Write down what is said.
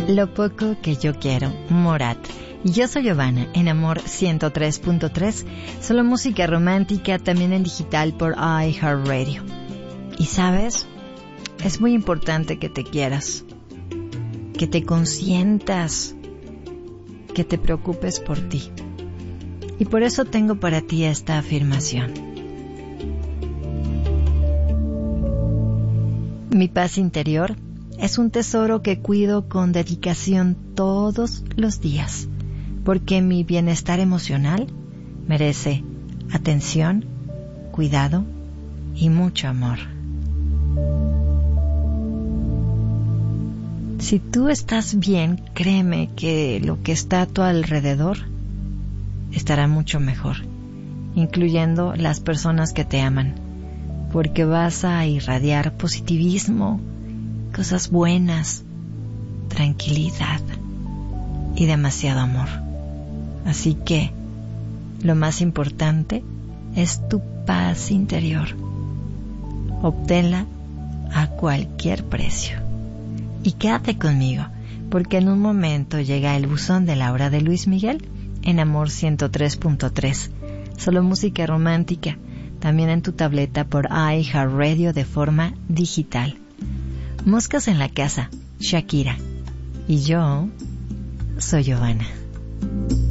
Lo poco que yo quiero, Morat. Y yo soy Giovanna, en Amor 103.3, solo música romántica, también en digital por iHeartRadio. Y sabes, es muy importante que te quieras, que te consientas, que te preocupes por ti. Y por eso tengo para ti esta afirmación. Mi paz interior es un tesoro que cuido con dedicación todos los días, porque mi bienestar emocional merece atención, cuidado y mucho amor. Si tú estás bien, créeme que lo que está a tu alrededor estará mucho mejor, incluyendo las personas que te aman, porque vas a irradiar positivismo, cosas buenas, tranquilidad y demasiado amor. Así que lo más importante es tu paz interior. Obténla a cualquier precio. Y quédate conmigo, porque en un momento llega el buzón de la hora de Luis Miguel en Amor 103.3. Solo música romántica, también en tu tableta por iHeartRadio de forma digital. Moscas en la casa, Shakira. Y yo soy Giovanna.